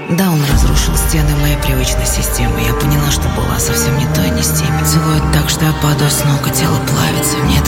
Да, он разрушил стены моей привычной системы. Я поняла, что была совсем не той, не с теми. Целует так, что я падаю с ног, и тело плавится. Мне